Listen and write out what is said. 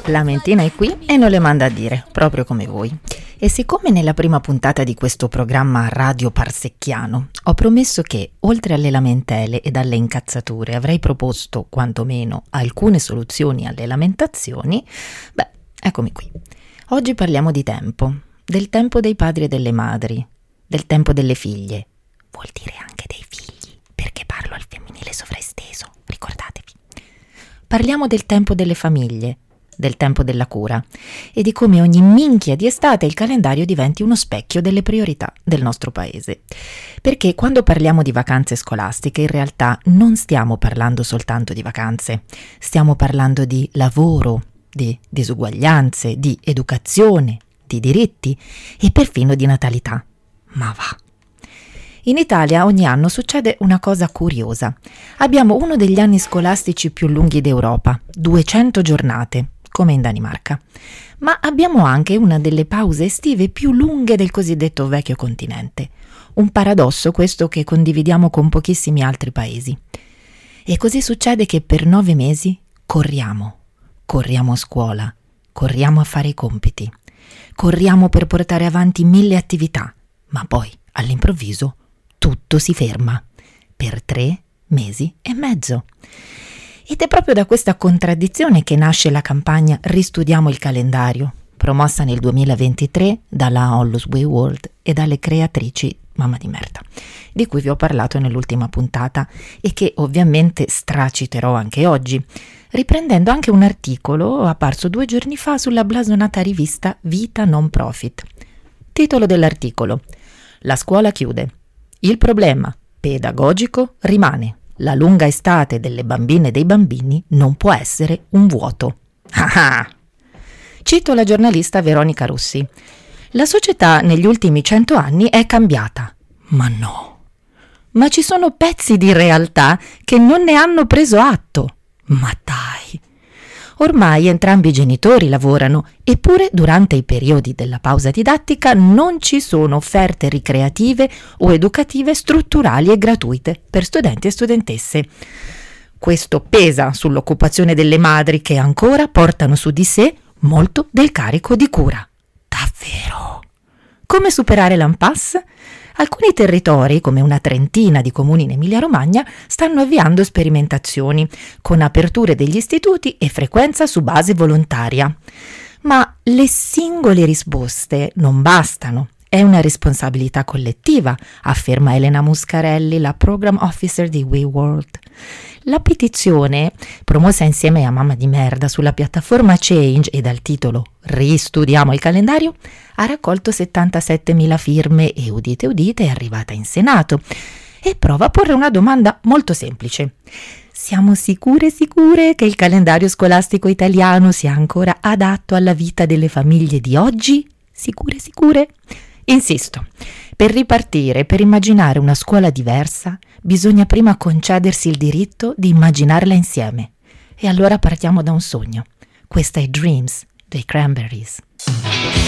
La mentina è qui e non le manda a dire, proprio come voi. E siccome nella prima puntata di questo programma radio parsecchiano ho promesso che, oltre alle lamentele ed alle incazzature, avrei proposto, quantomeno, alcune soluzioni alle lamentazioni, eccomi qui. Oggi parliamo di tempo, del tempo dei padri e delle madri, del tempo delle figlie. Vuol dire anche dei figli, perché parlo al femminile sovraesteso, ricordatevi. Parliamo del tempo delle famiglie, del tempo della cura e di come ogni minchia di estate il calendario diventi uno specchio delle priorità del nostro paese. Perché quando parliamo di vacanze scolastiche in realtà non stiamo parlando soltanto di vacanze, stiamo parlando di lavoro, di disuguaglianze, di educazione, di diritti e perfino di natalità. Ma va! In Italia ogni anno succede una cosa curiosa. Abbiamo uno degli anni scolastici più lunghi d'Europa, 200 giornate, come in Danimarca. Ma abbiamo anche una delle pause estive più lunghe del cosiddetto vecchio continente. Un paradosso questo che condividiamo con pochissimi altri paesi. E così succede che per 9 mesi corriamo a scuola, corriamo a fare i compiti, corriamo per portare avanti 1000 attività, ma poi all'improvviso tutto si ferma per 3 mesi e mezzo. Ed è proprio da questa contraddizione che nasce la campagna Ristudiamo il calendario, promossa nel 2023 dalla Hollow's Way World e dalle creatrici Mamma di Merda, di cui vi ho parlato nell'ultima puntata e che ovviamente straciterò anche oggi, riprendendo anche un articolo apparso 2 giorni fa sulla blasonata rivista Vita Non Profit. Titolo dell'articolo: La scuola chiude. Il problema pedagogico rimane. La lunga estate delle bambine e dei bambini non può essere un vuoto. Cito la giornalista Veronica Rossi. La società negli ultimi 100 anni è cambiata. Ma no. Ma ci sono pezzi di realtà che non ne hanno preso atto. Ma dai! Ormai entrambi i genitori lavorano, eppure durante i periodi della pausa didattica non ci sono offerte ricreative o educative strutturali e gratuite per studenti e studentesse. Questo pesa sull'occupazione delle madri che ancora portano su di sé molto del carico di cura. Davvero? Come superare l'impasse? Alcuni territori, come una trentina di comuni in Emilia-Romagna, stanno avviando sperimentazioni, con aperture degli istituti e frequenza su base volontaria. Ma le singole risposte non bastano. È una responsabilità collettiva, afferma Elena Muscarelli, la Program Officer di We World. La petizione, promossa insieme a Mamma di Merda sulla piattaforma Change e dal titolo Ristudiamo il calendario, ha raccolto 77.000 firme e, udite udite, è arrivata in Senato e prova a porre una domanda molto semplice. Siamo sicure che il calendario scolastico italiano sia ancora adatto alla vita delle famiglie di oggi? Sicure? Insisto, per ripartire, per immaginare una scuola diversa, bisogna prima concedersi il diritto di immaginarla insieme. E allora partiamo da un sogno. Questa è Dreams dei Cranberries.